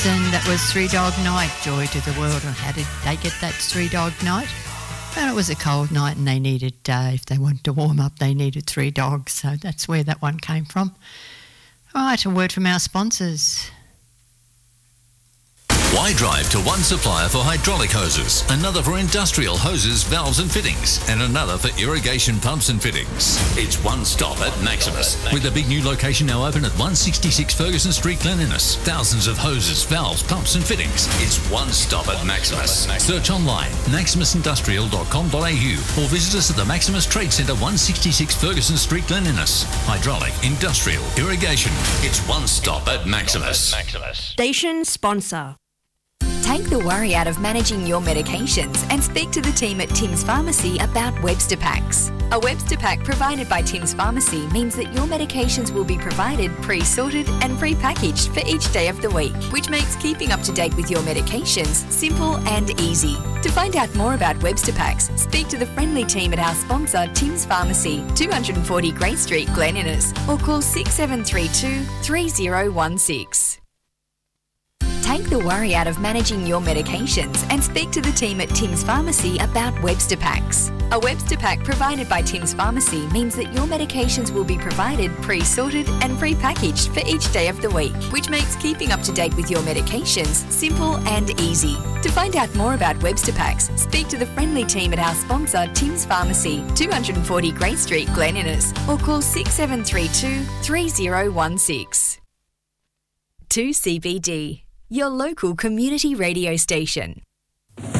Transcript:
And that was Three Dog Night, Joy to the World. And how did they get that Three Dog Night? Well, it was a cold night and they needed, if they wanted to warm up, they needed three dogs. So that's where that one came from. All right, a word from our sponsors. Why drive to one supplier for hydraulic hoses, another for industrial hoses, valves and fittings, and another for irrigation pumps and fittings? It's one stop at Maximus. With a big new location now open at 166 Ferguson Street, Glen Innes. Thousands of hoses, valves, pumps and fittings. It's one stop at Maximus. Search online, maximusindustrial.com.au or visit us at the Maximus Trade Centre, 166 Ferguson Street, Glen Innes. Hydraulic, industrial, irrigation. It's one stop at Maximus. Station sponsor. Take the worry out of managing your medications and speak to the team at Tim's Pharmacy about Webster Packs. A Webster Pack provided by Tim's Pharmacy means that your medications will be provided pre-sorted and pre-packaged for each day of the week, which makes keeping up to date with your medications simple and easy. To find out more about Webster Packs, speak to the friendly team at our sponsor Tim's Pharmacy, 240 Grey Street, Glen Innes, or call 6732 3016. Take the worry out of managing your medications and speak to the team at Tim's Pharmacy about Webster Packs. A Webster Pack provided by Tim's Pharmacy means that your medications will be provided pre-sorted and pre-packaged for each day of the week, which makes keeping up to date with your medications simple and easy. To find out more about Webster Packs, speak to the friendly team at our sponsor Tim's Pharmacy, 240 Grey Street, Glen Innes, or call 6732 3016. 2CBD. Your local community radio station.